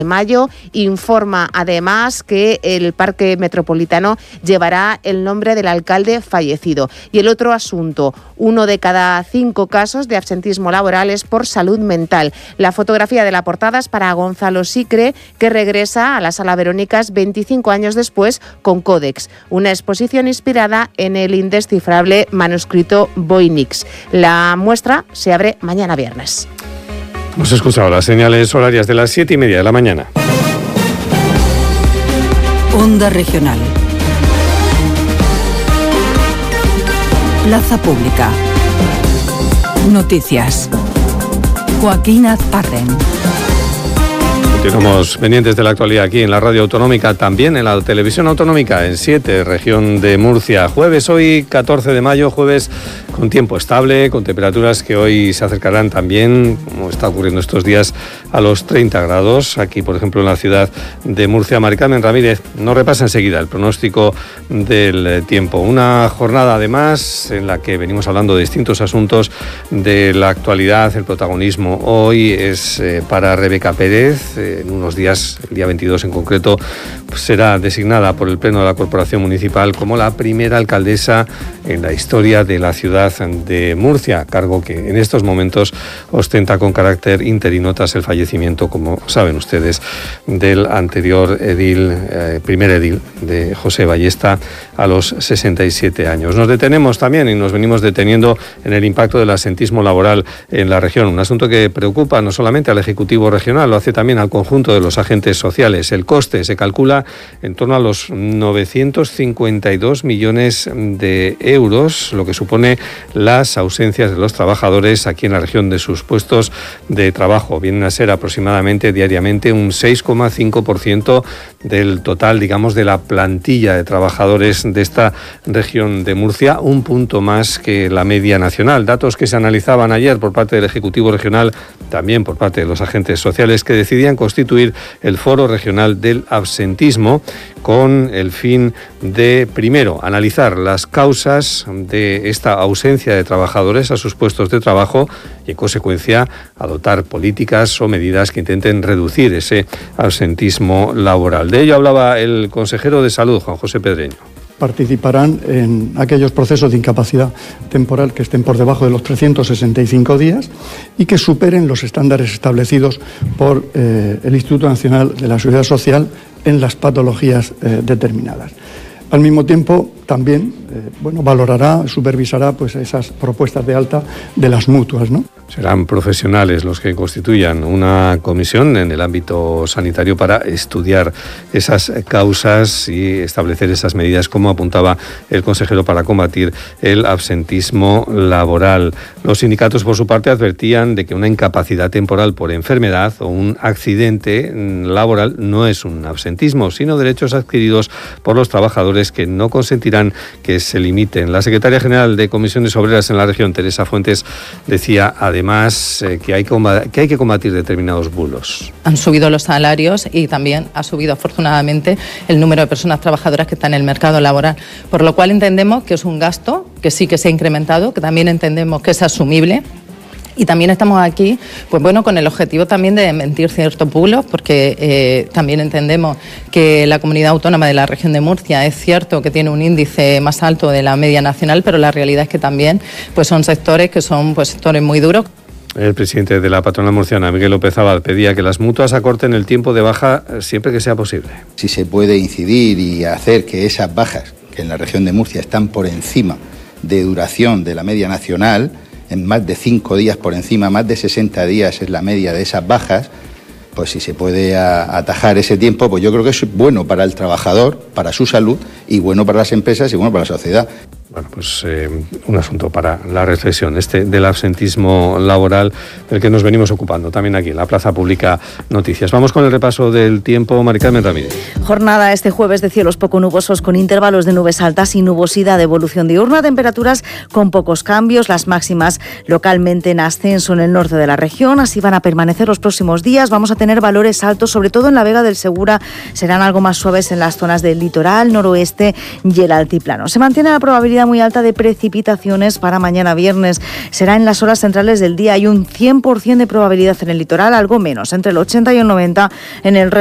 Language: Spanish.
mayo. Informa además que el Parque Metropolitano llevará el nombre del alcalde fallecido. Y el otro asunto, 1 de cada 5 casos de absentismo laboral es por salud mental. La fotografía de la portada es para Gonzalo Sicre, que regresa a la Sala Verónicas 25 años después con Códex, una exposición inspirada en el indescifrable manuscrito Voynich. La muestra se abre mañana viernes. Hemos escuchado las señales horarias de las 7:30 de la mañana. Onda Regional. Plaza Pública. Noticias. Joaquín Azparren. Continuamos pendientes de la actualidad aquí en la radio autonómica, también en la televisión autonómica, en 7, región de Murcia. Jueves, hoy 14 de mayo, jueves con tiempo estable, con temperaturas que hoy se acercarán también, como está ocurriendo estos días, a los 30 grados. Aquí, por ejemplo, en la ciudad de Murcia. Mari Carmen Ramírez nos repasa enseguida el pronóstico del tiempo. Una jornada, además, en la que venimos hablando de distintos asuntos de la actualidad. El protagonismo hoy es para Rebeca Pérez. En unos días, el día 22 en concreto, pues será designada por el Pleno de la Corporación Municipal como la primera alcaldesa en la historia de la ciudad de Murcia, cargo que en estos momentos ostenta con carácter interino tras el fallecimiento, como saben ustedes, del anterior edil, primer edil de José Ballesta a los 67 años. Nos detenemos también y nos venimos deteniendo en el impacto del absentismo laboral en la región, un asunto que preocupa no solamente al Ejecutivo regional, lo hace también al conjunto de los agentes sociales. El coste se calcula en torno a los 952 millones de euros, lo que supone las ausencias de los trabajadores aquí en la región de sus puestos de trabajo. Vienen a ser aproximadamente diariamente un 6,5% del total, digamos, de la plantilla de trabajadores de esta región de Murcia, un punto más que la media nacional. Datos que se analizaban ayer por parte del Ejecutivo regional, también por parte de los agentes sociales, que decidían constituir el Foro Regional del Absentismo con el fin de, primero, analizar las causas de esta ausencia de trabajadores a sus puestos de trabajo y, en consecuencia, adoptar políticas o medidas que intenten reducir ese absentismo laboral. De ello hablaba el consejero de Salud, Juan José Pedreño. Participarán en aquellos procesos de incapacidad temporal que estén por debajo de los 365 días y que superen los estándares establecidos por el Instituto Nacional de la Seguridad Social en las patologías determinadas. Al mismo tiempo, también valorará, supervisará pues esas propuestas de alta de las mutuas, ¿no? Serán profesionales los que constituyan una comisión en el ámbito sanitario para estudiar esas causas y establecer esas medidas, como apuntaba el consejero, para combatir el absentismo laboral. Los sindicatos, por su parte, advertían de que una incapacidad temporal por enfermedad o un accidente laboral no es un absentismo, sino derechos adquiridos por los trabajadores que no consentirán que se limiten. La secretaria general de Comisiones Obreras en la región, Teresa Fuentes, decía además que hay que combatir determinados bulos. Han subido los salarios y también ha subido afortunadamente el número de personas trabajadoras que están en el mercado laboral, por lo cual entendemos que es un gasto que sí que se ha incrementado, que también entendemos que es asumible. Y también estamos aquí, con el objetivo también de desmentir ciertos bulos, porque también entendemos que la comunidad autónoma de la región de Murcia es cierto que tiene un índice más alto de la media nacional, pero la realidad es que también son sectores que son sectores muy duros. El presidente de la patronal murciana, Miguel López Abad, pedía que las mutuas acorten el tiempo de baja siempre que sea posible. Si se puede incidir y hacer que esas bajas, que en la región de Murcia están por encima de duración de la media nacional, en más de 5 días por encima, más de 60 días es la media de esas bajas, pues si se puede atajar ese tiempo, pues yo creo que es bueno para el trabajador, para su salud, y bueno para las empresas y bueno para la sociedad. Bueno, pues un asunto para la reflexión, del absentismo laboral del que nos venimos ocupando también aquí en la Plaza Pública Noticias. Vamos con el repaso del tiempo, Mari Carmen Ramírez. Jornada este jueves de cielos poco nubosos con intervalos de nubes altas y nubosidad de evolución diurna, temperaturas con pocos cambios, las máximas localmente en ascenso en el norte de la región, así van a permanecer los próximos días. Vamos a tener valores altos, sobre todo en la Vega del Segura, serán algo más suaves en las zonas del litoral, noroeste y el altiplano. Se mantiene la probabilidad probabilidad muy alta de precipitaciones para mañana viernes. Será en las horas centrales del día. Hay un 100% de probabilidad en el litoral, algo menos, entre el 80 y el 90 en el resto